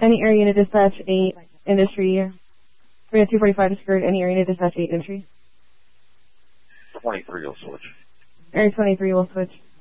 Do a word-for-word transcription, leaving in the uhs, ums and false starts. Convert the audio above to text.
Any area unit dispatch eight industry. We have two forty-five to skirt. Any area unit dispatch eight entry. twenty-three will switch. Area twenty-three will switch.